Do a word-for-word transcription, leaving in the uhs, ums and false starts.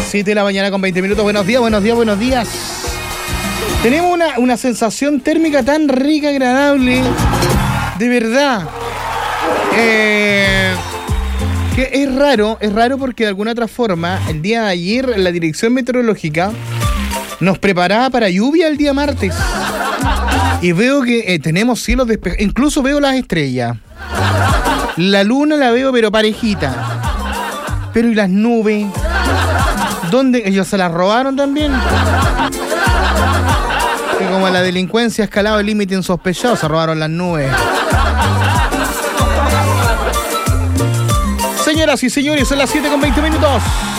siete de la mañana con veinte minutos. Buenos días, buenos días, buenos días. Tenemos una, una sensación térmica tan rica, agradable. De verdad. Eh, que es raro, es raro porque de alguna otra forma, el día de ayer la Dirección Meteorológica nos preparaba para lluvia el día martes. Y veo que eh, tenemos cielos despejados. Incluso veo las estrellas. La luna la veo pero parejita. Pero ¿y las nubes? ¿Dónde? ¿Ellos se las robaron también? Que como la delincuencia ha escalado el límite insospechado, se robaron las nubes. Señoras y señores, son las siete con veinte minutos.